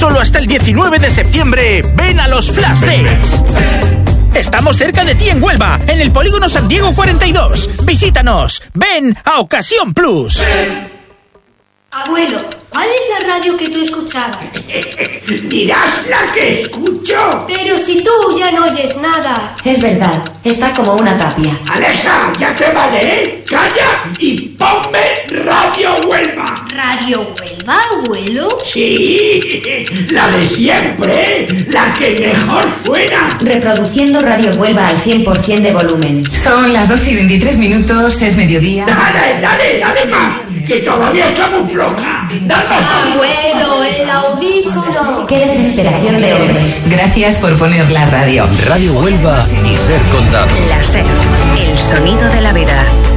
Solo hasta el 19 de septiembre, ven a los Flash Days. Estamos cerca de ti en Huelva, en el Polígono San Diego 42. Visítanos. Ven a Ocasión Plus. Abuelo, ¿cuál es la radio que tú escuchabas? Dirás la que escucho. Pero si tú ya no oyes nada. Es verdad, está como una tapia. Alexa, ya te vale, ¿eh? Calla y ponme Radio Huelva. ¿Radio Huelva, abuelo? Sí, la de siempre, la que mejor suena. Reproduciendo Radio Huelva al 100% de volumen. Son las 12:23, es mediodía. Dale más, que todavía está muy floja. Abuelo, el audífono. Qué desesperación de hombre. Gracias por poner la radio. Radio Huelva y Ser Condado. La SER, el sonido de la vida.